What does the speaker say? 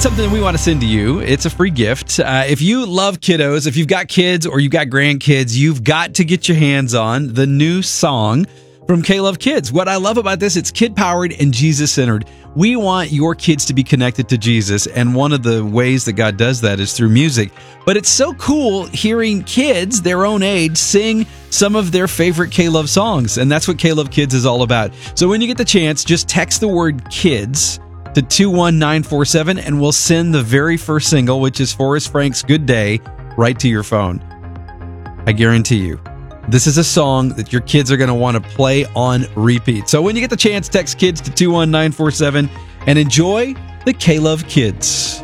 something we want to send to you. It's a free gift. If you love kiddos, if you've got kids or you've got grandkids, you've got to get your hands on the new song from K-Love Kids. What I love about this, it's kid-powered and Jesus-centered. We want your kids to be connected to Jesus, and one of the ways that God does that is through music. But it's so cool hearing kids their own age sing some of their favorite K-Love songs, and that's what K-Love Kids is all about. So when you get the chance, just text the word KIDS to 21947, and we'll send the very first single, which is Forrest Frank's Good Day, right to your phone. I guarantee you, this is a song that your kids are going to want to play on repeat. So when you get the chance, text KIDS to 21947 and enjoy the K-Love Kids.